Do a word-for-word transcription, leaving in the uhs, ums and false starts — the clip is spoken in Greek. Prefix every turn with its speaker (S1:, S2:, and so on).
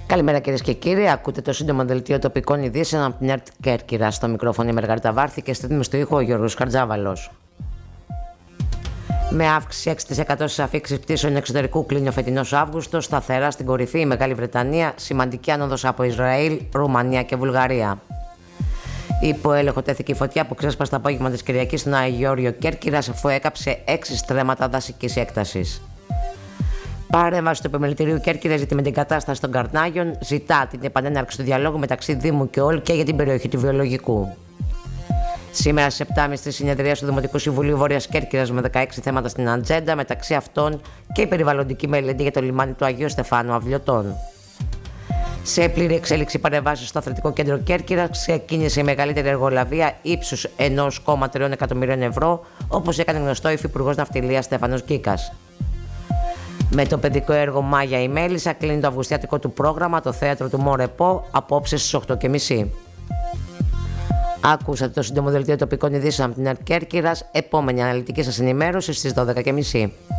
S1: Καλημέρα κυρίες και κύριοι, ακούτε το σύντομο δελτίο τοπικών ειδήσεων από την ΕΡΤ Κέρκυρα. Στο μικρόφωνο η Μαργαρίτα Βάρθη και στη δίνη στο ήχο ο Γιώργος Χαρτζάβαλος. Με αύξηση έξι τοις εκατό στις αφήξεις πτήσεων εξωτερικού κλείνει ο φετινός Αύγουστος, σταθερά στην κορυφή η Μεγάλη Βρετανία, σημαντική άνοδος από Ισραήλ, Ρουμανία και Βουλγαρία. Υπό έλεγχο τέθηκε η φωτιά που ξέσπασε το απόγευμα της Κυριακής στον Άγιο Γεώργιο Κέρκυρας, αφού έκαψε έξι στρέμματα δασικής έκτασης. Παρέμβαση του Επιμελητηρίου Κέρκυρας για την μετεγκατάσταση των Καρνάγιων ζητά την επανέναρξη του διαλόγου μεταξύ Δήμου και ΟΛ και για την περιοχή του Βιολογικού. Σήμερα στις επτά και μισή συνεδρία του Δημοτικού Συμβουλίου Βόρειας Κέρκυρας με δεκαέξι θέματα στην ατζέντα, μεταξύ αυτών και η περιβαλλοντική μελέτη για το λιμάνι του Αγίου Στεφάνου Αυλιωτών. Σε πλήρη εξέλιξη παρεμβάσεις στο Αθλητικό Κέντρο Κέρκυρας ξεκίνησε η μεγαλύτερη εργολαβία ύψους ένα κόμμα τρία εκατομμυρίων ευρώ, όπως έκανε γνωστό ο Υφυπουργός Ναυτιλίας Στέφανος Κίκας. Με το παιδικό έργο Μάγια η Μέλισσα κλείνει το αυγουστιάτικο του πρόγραμμα το θέατρο του Μορεπό απόψε στις οκτώ και μισή. Ακούσατε το σύντομο δελτίο τοπικών ειδήσεων από την ΕΡΤ Κέρκυρας. Επόμενη αναλυτική σας ενημέρωση στις δώδεκα και μισή.